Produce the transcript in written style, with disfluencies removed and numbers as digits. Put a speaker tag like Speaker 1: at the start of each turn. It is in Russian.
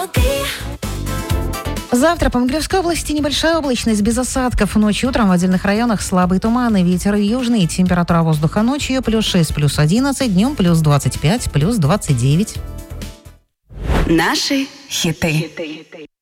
Speaker 1: Завтра по Могилевской области небольшая облачность без осадков. Ночью, утром в отдельных районах слабый туман и ветер южный. Температура воздуха ночью +6, +11, днем +25, +29.
Speaker 2: Наши хиты.